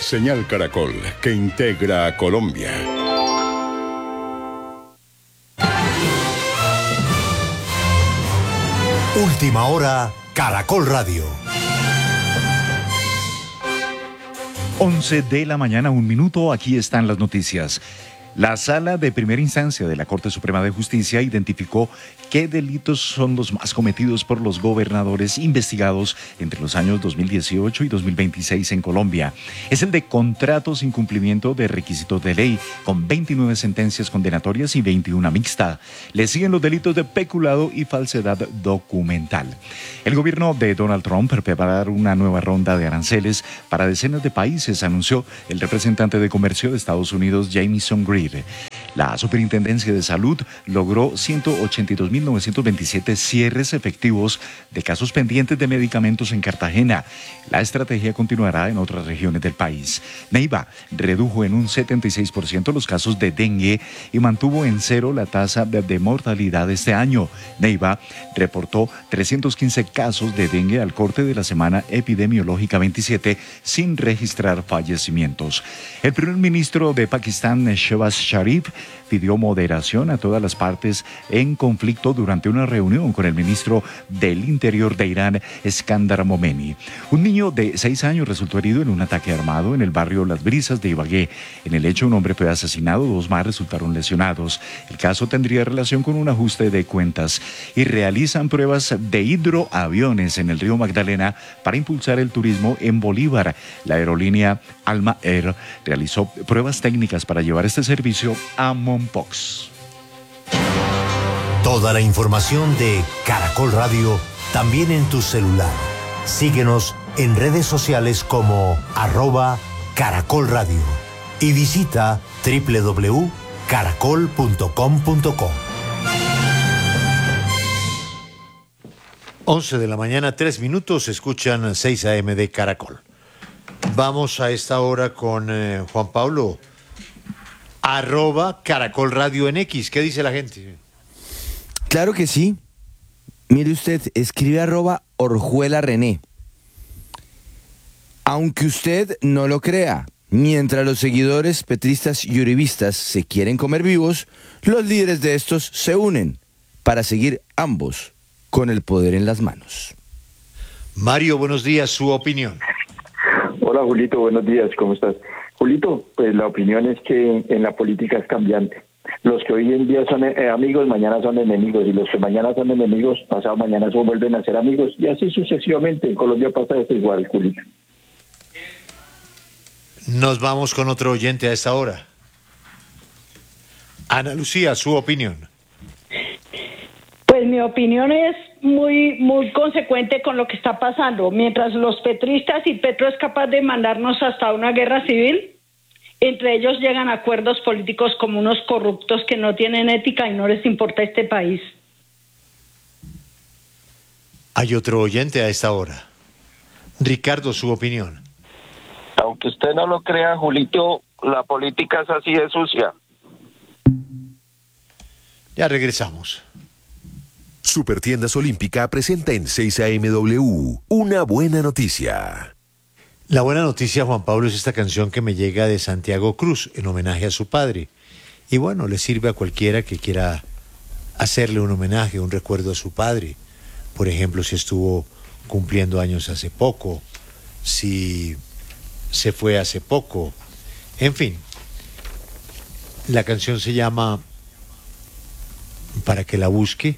Señal Caracol, que integra a Colombia. Última hora, Caracol Radio. 11 de la mañana, 1 minuto, aquí están las noticias. La Sala de Primera Instancia de la Corte Suprema de Justicia identificó qué delitos son los más cometidos por los gobernadores investigados entre los años 2018 y 2026 en Colombia. Es el de contratos sin cumplimiento de requisitos de ley, con 29 sentencias condenatorias y 21 mixtas. Le siguen los delitos de peculado y falsedad documental. El gobierno de Donald Trump prepara una nueva ronda de aranceles para decenas de países, anunció el representante de Comercio de Estados Unidos, Jamieson Greer. La Superintendencia de Salud logró 182.927 cierres efectivos de casos pendientes de medicamentos en Cartagena. La estrategia continuará en otras regiones del país. Neiva redujo en un 76% los casos de dengue y mantuvo en cero la tasa de mortalidad este año. Neiva reportó 315 casos de dengue al corte de la semana epidemiológica 27 sin registrar fallecimientos. El primer ministro de Pakistán, Shehbaz Sharif, pidió moderación a todas las partes en conflicto durante una reunión con el ministro del Interior de Irán, Skandar Momeni. Un niño de 6 años resultó herido en un ataque armado en el barrio Las Brisas de Ibagué. En el hecho, un hombre fue asesinado, 2 más resultaron lesionados. El caso tendría relación con un ajuste de cuentas y realizan pruebas de hidroaviones en el río Magdalena para impulsar el turismo en Bolívar. La aerolínea Alma Air realizó pruebas técnicas para llevar este servicio a Mompox. Toda la información de Caracol Radio también en tu celular. Síguenos en redes sociales como @Caracol Radio y visita www.caracol.com.co. 11 de la mañana, 3 minutos, escuchan 6 AM de Caracol. Vamos a esta hora con Juan Pablo, @Caracol Radio en X. ¿Qué dice la gente? Claro que sí. Mire usted, escribe @Orjuela René. Aunque usted no lo crea, mientras los seguidores petristas y uribistas se quieren comer vivos, los líderes de estos se unen para seguir ambos con el poder en las manos. Mario, buenos días, su opinión. Hola Julito, buenos días, ¿cómo estás? Julito, pues la opinión es que en la política es cambiante. Los que hoy en día son amigos, mañana son enemigos, y los que mañana son enemigos, pasado mañana se vuelven a ser amigos, y así sucesivamente. En Colombia pasa esto igual, Julito. Nos vamos con otro oyente a esta hora. Ana Lucía, su opinión. Pues mi opinión es muy consecuente con lo que está pasando. Mientras los petristas y Petro es capaz de mandarnos hasta una guerra civil, entre ellos llegan a acuerdos políticos como unos corruptos que no tienen ética y no les importa este país. Hay otro oyente a esta hora. Ricardo, su opinión. Aunque usted no lo crea, Julito, la política es así de sucia. Ya regresamos. Supertiendas Olímpica presenta en 6 AMW una buena noticia. La buena noticia, Juan Pablo, es esta canción que me llega de Santiago Cruz en homenaje a su padre. Y bueno, le sirve a cualquiera que quiera hacerle un homenaje, un recuerdo a su padre. Por ejemplo, si estuvo cumpliendo años hace poco, si se fue hace poco. En fin, la canción se llama, para que la busque,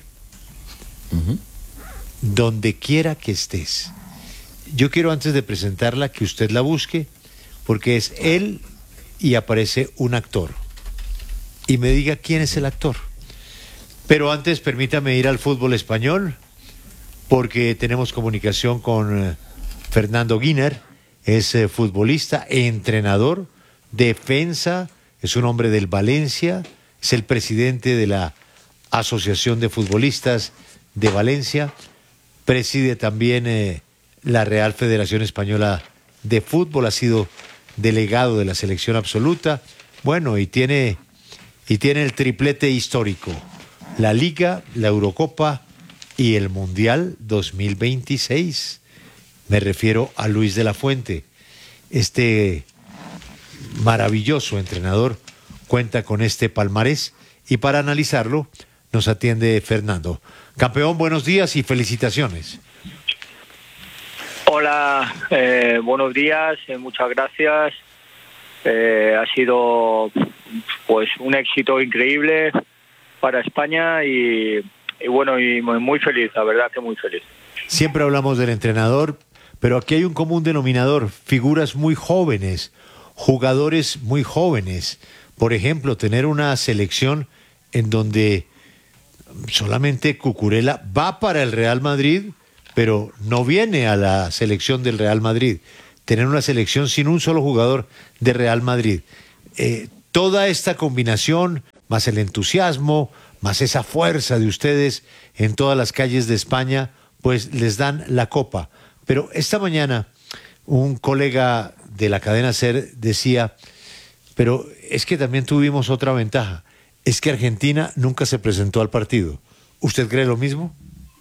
Donde quiera que estés. Yo quiero, antes de presentarla, que usted la busque, porque es él y aparece un actor. Y me diga quién es el actor. Pero antes permítame ir al fútbol español, porque tenemos comunicación con Fernando Guiner. Es futbolista, entrenador, defensa, es un hombre del Valencia, es el presidente de la Asociación de Futbolistas de Valencia, preside también la Real Federación Española de Fútbol, ha sido delegado de la selección absoluta, bueno, y tiene el triplete histórico, la Liga, la Eurocopa y el Mundial 2026. Me refiero a Luis de la Fuente, este maravilloso entrenador, cuenta con este palmarés y para analizarlo nos atiende Fernando. Campeón, buenos días y felicitaciones. Hola, buenos días, muchas gracias. Ha sido pues un éxito increíble para España y muy feliz, la verdad que muy feliz. Siempre hablamos del entrenador, pero aquí hay un común denominador, figuras muy jóvenes, jugadores muy jóvenes. Por ejemplo, tener una selección en donde solamente Cucurella va para el Real Madrid, pero no viene a la selección del Real Madrid. Tener una selección sin un solo jugador de Real Madrid. Toda esta combinación, más el entusiasmo, más esa fuerza de ustedes en todas las calles de España, pues les dan la copa. Pero esta mañana un colega de la cadena SER decía, pero es que también tuvimos otra ventaja, es que Argentina nunca se presentó al partido. ¿Usted cree lo mismo?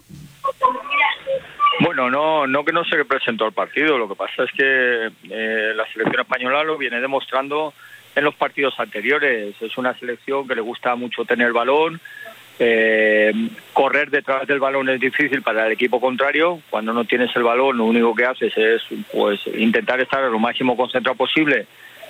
Bueno, no que no se presentó al partido, lo que pasa es que la selección española lo viene demostrando en los partidos anteriores. Es una selección que le gusta mucho tener balón, correr detrás del balón es difícil para el equipo contrario. Cuando no tienes el balón, lo único que haces es pues intentar estar lo máximo concentrado posible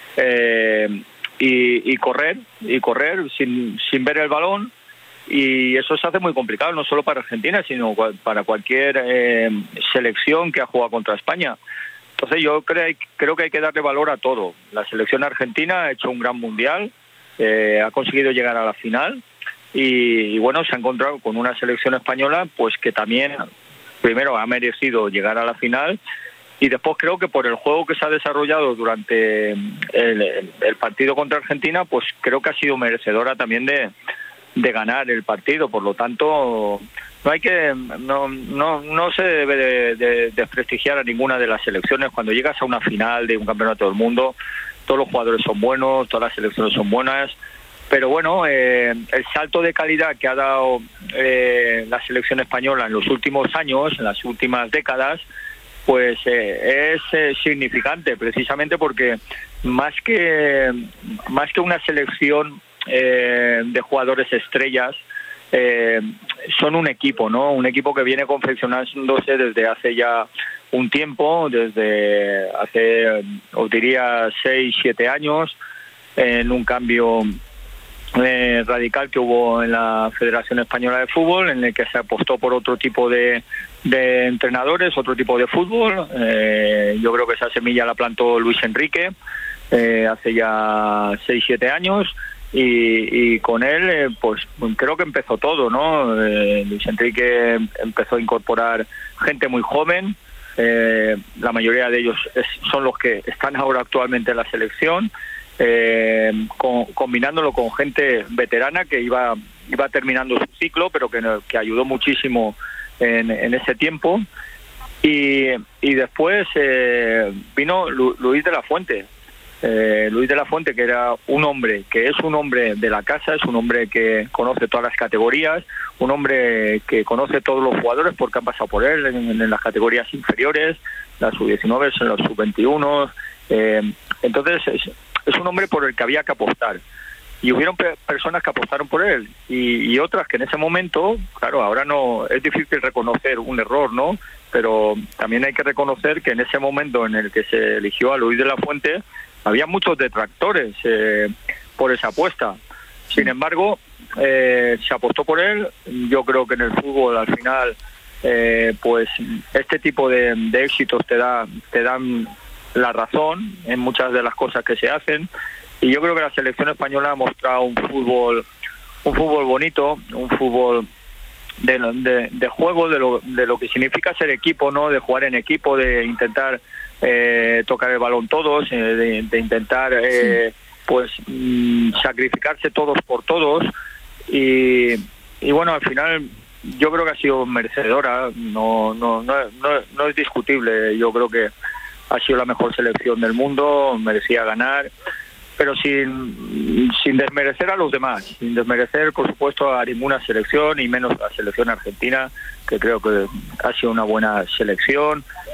y correr sin ver el balón. Y eso se hace muy complicado, no solo para Argentina, sino para cualquier selección que ha jugado contra España. Entonces yo creo que hay que darle valor a todo. La selección argentina ha hecho un gran mundial, ha conseguido llegar a la final y bueno, se ha encontrado con una selección española pues que también primero ha merecido llegar a la final y después creo que por el juego que se ha desarrollado durante el partido contra Argentina, pues creo que ha sido merecedora también de ganar el partido. Por lo tanto, no se debe de desprestigiar a ninguna de las selecciones. Cuando llegas a una final de un campeonato del mundo, todos los jugadores son buenos, todas las selecciones son buenas, pero bueno, el salto de calidad que ha dado la selección española en los últimos años, en las últimas décadas, pues es significante, precisamente porque más que una selección de jugadores estrellas, son un equipo, ¿no? Un equipo que viene confeccionándose desde hace ya un tiempo, desde hace, os diría, 6-7 años, en un cambio radical que hubo en la Federación Española de Fútbol, en el que se apostó por otro tipo de entrenadores, otro tipo de fútbol. Yo creo que esa semilla la plantó Luis Enrique hace ya 6-7 años. Y con él, pues creo que empezó todo, ¿no? Luis Enrique empezó a incorporar gente muy joven, la mayoría de ellos son los que están ahora actualmente en la selección, combinándolo con gente veterana que iba terminando su ciclo, pero que ayudó muchísimo en ese tiempo. Y después vino Luis de la Fuente. Luis de la Fuente, que era un hombre que es un hombre de la casa, es un hombre que conoce todas las categorías, un hombre que conoce todos los jugadores porque han pasado por él en las categorías inferiores, las sub-19, en los sub-21. Entonces es un hombre por el que había que apostar. Y hubieron personas que apostaron por él y otras que en ese momento, claro, ahora no es difícil reconocer un error, ¿no? Pero también hay que reconocer que en ese momento en el que se eligió a Luis de la Fuente había muchos detractores por esa apuesta. Sin embargo, se apostó por él. Yo creo que en el fútbol al final pues este tipo de éxitos te dan la razón en muchas de las cosas que se hacen. Y yo creo que la selección española ha mostrado un fútbol bonito, un fútbol de juego, de lo que significa ser equipo, ¿no? De jugar en equipo, de intentar tocar el balón todos, de intentar pues sacrificarse todos por todos y bueno, al final yo creo que ha sido merecedora, no es discutible. Yo creo que ha sido la mejor selección del mundo, merecía ganar, pero sin desmerecer a los demás, sin desmerecer, por supuesto, a ninguna selección, y menos a la selección argentina, que creo que ha sido una buena selección.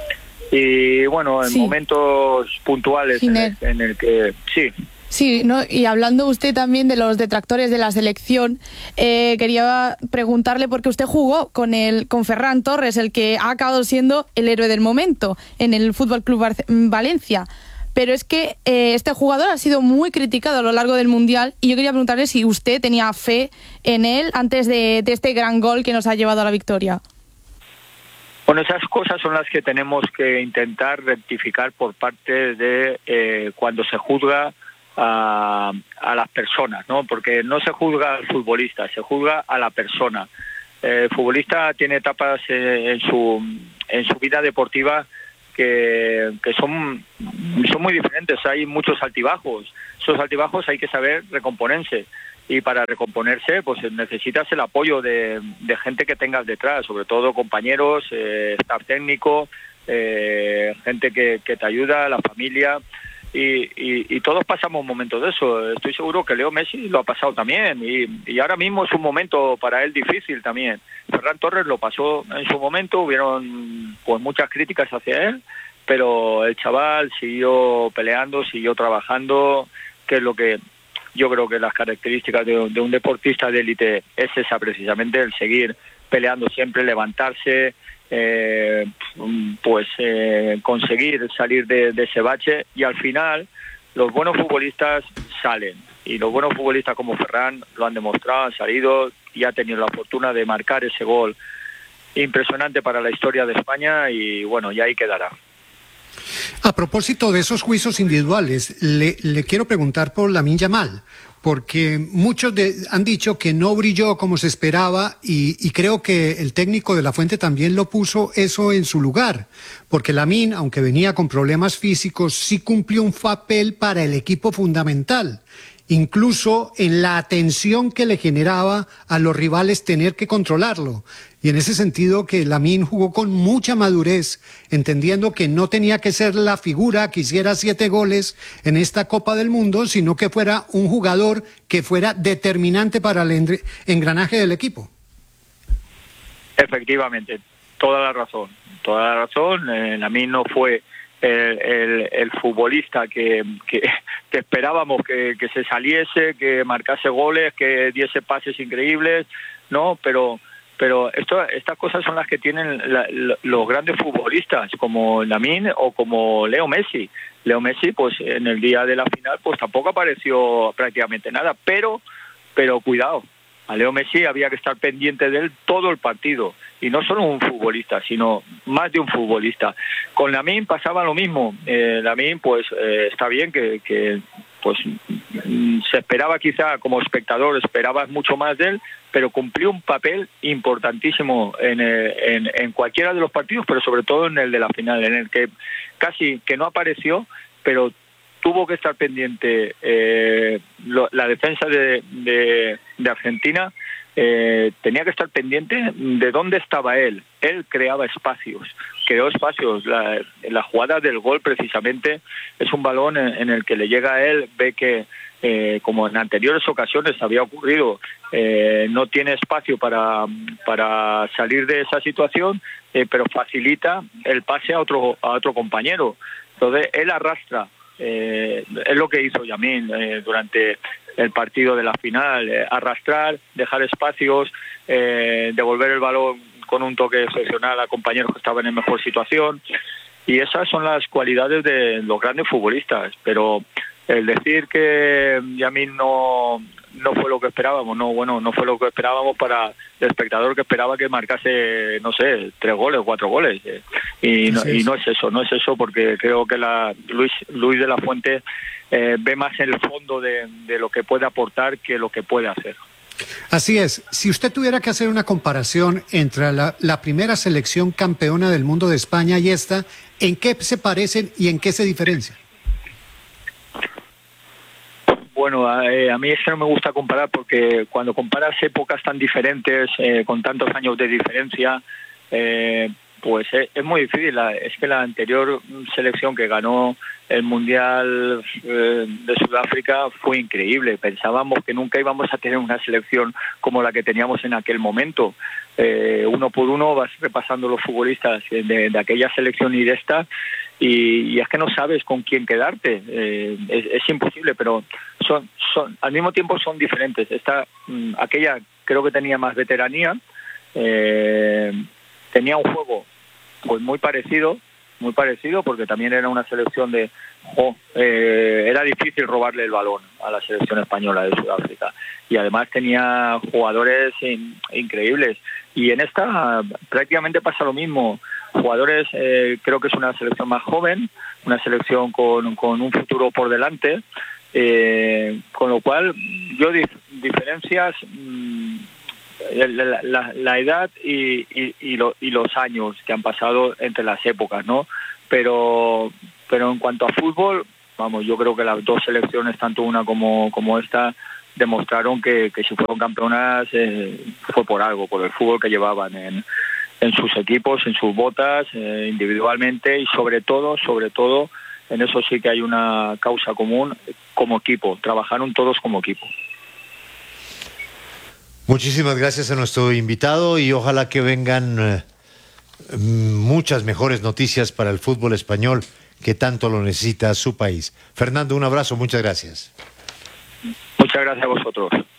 Y bueno, en momentos puntuales en el que sí. Sí, ¿no? Y hablando usted también de los detractores de la selección, quería preguntarle, porque usted jugó con Ferran Torres, el que ha acabado siendo el héroe del momento en el Fútbol Club Valencia. Pero es que este jugador ha sido muy criticado a lo largo del Mundial, y yo quería preguntarle si usted tenía fe en él antes de este gran gol que nos ha llevado a la victoria. Bueno, esas cosas son las que tenemos que intentar rectificar por parte de cuando se juzga a las personas, ¿no? Porque no se juzga al futbolista, se juzga a la persona. El futbolista tiene etapas en su vida deportiva que son muy diferentes. Hay muchos altibajos. Esos altibajos hay que saber recomponerse, y para recomponerse pues necesitas el apoyo de gente que tengas detrás, sobre todo compañeros, staff técnico, gente que te ayuda, la familia. Y todos pasamos momentos de eso. Estoy seguro que Leo Messi lo ha pasado también, y ahora mismo es un momento para él difícil también. Ferran Torres lo pasó en su momento, hubieron pues muchas críticas hacia él, pero el chaval siguió peleando, siguió trabajando, que es lo que yo creo que las características de un deportista de élite es esa, precisamente, el seguir peleando siempre, levantarse, conseguir salir de ese bache, y al final los buenos futbolistas salen, y los buenos futbolistas como Ferran lo han demostrado, han salido y ha tenido la fortuna de marcar ese gol impresionante para la historia de España, y bueno, ya ahí quedará. A propósito de esos juicios individuales, le quiero preguntar por Lamine Yamal, porque muchos han dicho que no brilló como se esperaba, y creo que el técnico de La Fuente también lo puso eso en su lugar, porque Lamine, aunque venía con problemas físicos, sí cumplió un papel para el equipo fundamental, incluso en la atención que le generaba a los rivales tener que controlarlo. Y en ese sentido que Lamine jugó con mucha madurez, entendiendo que no tenía que ser la figura que hiciera 7 goles en esta Copa del Mundo, sino que fuera un jugador que fuera determinante para el engranaje del equipo. Efectivamente, toda la razón. Lamine no fue el futbolista que esperábamos que se saliese, que marcase goles, que diese pases increíbles, ¿no? Pero estas cosas son las que tienen los grandes futbolistas, como Lamine o como Leo Messi. Leo Messi, pues en el día de la final, pues tampoco apareció prácticamente nada, pero cuidado, a Leo Messi había que estar pendiente de él todo el partido, y no solo un futbolista, sino más de un futbolista. Con Lamine pasaba lo mismo. Lamine, pues está bien que pues se esperaba, quizá como espectador esperabas mucho más de él, pero cumplió un papel importantísimo en cualquiera de los partidos, pero sobre todo en el de la final, en el que casi que no apareció, pero tuvo que estar pendiente la defensa de Argentina. Tenía que estar pendiente de dónde estaba él. Él creó espacios. La jugada del gol, precisamente, es un balón en el que le llega a él, ve que, como en anteriores ocasiones había ocurrido, no tiene espacio para salir de esa situación, pero facilita el pase a otro compañero. Entonces, él arrastra. Es lo que hizo Yamín durante el partido de la final, arrastrar, dejar espacios, devolver el balón con un toque excepcional a compañeros que estaban en mejor situación, y esas son las cualidades de los grandes futbolistas. Pero el decir que Yamín no fue lo que esperábamos, no fue lo que esperábamos para el espectador, que esperaba que marcase, no sé, 3 goles, 4 goles, y no es eso, porque creo que Luis de la Fuente ve más en el fondo de lo que puede aportar que lo que puede hacer. Así es. Si usted tuviera que hacer una comparación entre la primera selección campeona del mundo de España y esta, ¿en qué se parecen y en qué se diferencian? Bueno, a mí es que no me gusta comparar, porque cuando comparas épocas tan diferentes, con tantos años de diferencia, pues es muy difícil. Es que la anterior selección que ganó el Mundial de Sudáfrica fue increíble. Pensábamos que nunca íbamos a tener una selección como la que teníamos en aquel momento. uno por uno vas repasando los futbolistas de aquella selección y de esta, y es que no sabes con quién quedarte. Es imposible, pero son al mismo tiempo son diferentes. Aquella creo que tenía más veteranía, tenía un juego pues muy parecido, porque también era una selección era difícil robarle el balón a la selección española de Sudáfrica, y además tenía jugadores increíbles, y en esta prácticamente pasa lo mismo. Jugadores, creo que es una selección más joven, una selección con un futuro por delante, con lo cual yo diferencias la edad y los años que han pasado entre las épocas, ¿no? Pero en cuanto a fútbol, vamos, yo creo que las dos selecciones, tanto una como esta, demostraron que si fueron campeonas fue por algo, por el fútbol que llevaban en sus equipos, en sus botas, individualmente, y sobre todo, en eso sí que hay una causa común, como equipo, trabajaron todos como equipo. Muchísimas gracias a nuestro invitado y ojalá que vengan muchas mejores noticias para el fútbol español, que tanto lo necesita su país. Fernando, un abrazo, muchas gracias. Muchas gracias a vosotros.